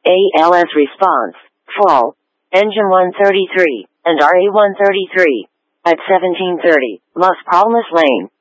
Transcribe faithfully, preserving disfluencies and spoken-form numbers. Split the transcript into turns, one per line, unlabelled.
A L S response, full. Engine one thirty-three, and R A one thirty-three. At seventeen thirty, Las Palmas Lane.